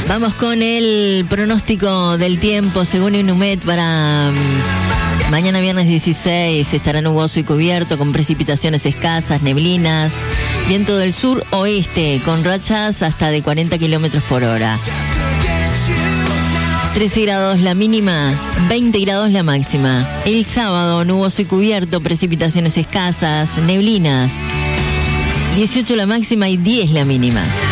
Vamos con el pronóstico del tiempo según Inumet para mañana viernes 16. Estará nuboso y cubierto con precipitaciones escasas, neblinas, viento del sur-oeste con rachas hasta de 40 kilómetros por hora. 13 grados la mínima, 20 grados la máxima. El sábado nuboso y cubierto, precipitaciones escasas, neblinas, 18 la máxima y 10 la mínima.